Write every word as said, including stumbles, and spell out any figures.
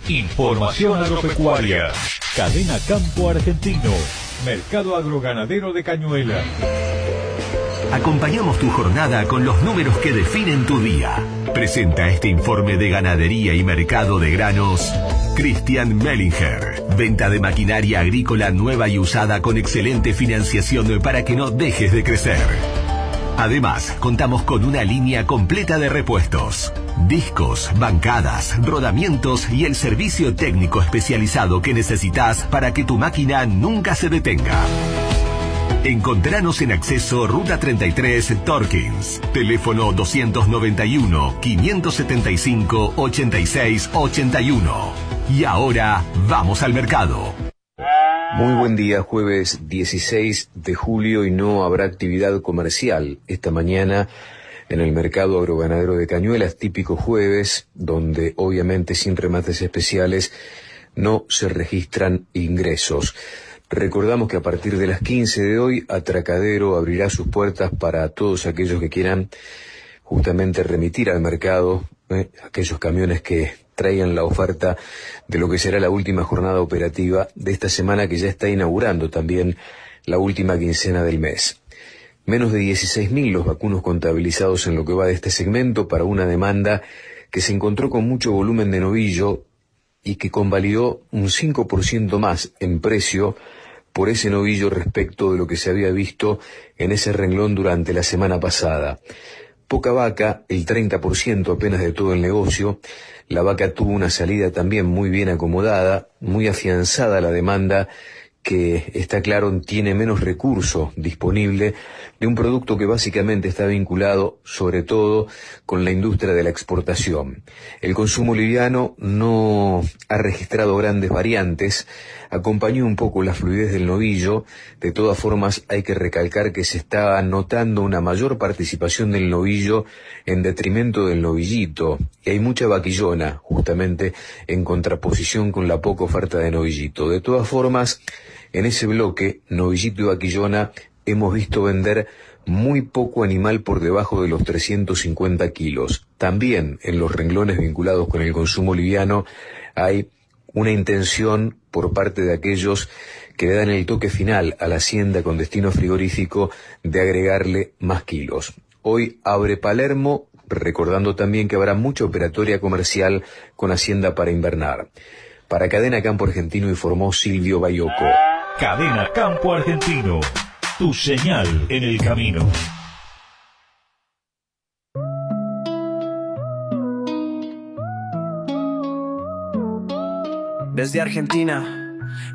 Información agropecuaria. Cadena Campo Argentino. Mercado agroganadero de Cañuelas. Acompañamos tu jornada con los números que definen tu día. Presenta este informe de ganadería y mercado de granos Cristian Mellinger. Venta de maquinaria agrícola nueva y usada con excelente financiación para que no dejes de crecer. Además, contamos con una línea completa de repuestos, discos, bancadas, rodamientos y el servicio técnico especializado que necesitas para que tu máquina nunca se detenga. Encontranos en acceso Ruta treinta y tres Torkins. Teléfono doscientos noventa y uno, quinientos setenta y cinco, ochenta y seis ochenta y uno. Y ahora, vamos al mercado. Muy buen día, jueves dieciséis de julio, y no habrá actividad comercial esta mañana en el mercado agroganadero de Cañuelas, típico jueves, donde obviamente sin remates especiales no se registran ingresos. Recordamos que a partir de las quince de hoy, Atracadero abrirá sus puertas para todos aquellos que quieran justamente remitir al mercado, eh, aquellos camiones que traigan la oferta de lo que será la última jornada operativa de esta semana, que ya está inaugurando también la última quincena del mes. Menos de dieciséis mil los vacunos contabilizados en lo que va de este segmento, para una demanda que se encontró con mucho volumen de novillo y que convalidó un cinco por ciento más en precio por ese novillo respecto de lo que se había visto en ese renglón durante la semana pasada. Poca vaca, el treinta por ciento apenas de todo el negocio. La vaca tuvo una salida también muy bien acomodada, muy afianzada la demanda, que está claro tiene menos recurso disponible, de un producto que básicamente está vinculado sobre todo con la industria de la exportación. El consumo liviano no ha registrado grandes variantes, acompañó un poco la fluidez del novillo. De todas formas, hay que recalcar que se está notando una mayor participación del novillo en detrimento del novillito, y hay mucha vaquillona justamente en contraposición con la poca oferta de novillito. De todas formas, en ese bloque, novillito y vaquillona, hemos visto vender muy poco animal por debajo de los trescientos cincuenta kilos. También en los renglones vinculados con el consumo liviano hay una intención por parte de aquellos que le dan el toque final a la hacienda con destino frigorífico de agregarle más kilos. Hoy abre Palermo, recordando también que habrá mucha operatoria comercial con hacienda para invernar. Para Cadena Campo Argentino informó Silvio Bayoco. Cadena Campo Argentino. Tu señal en el camino. Desde Argentina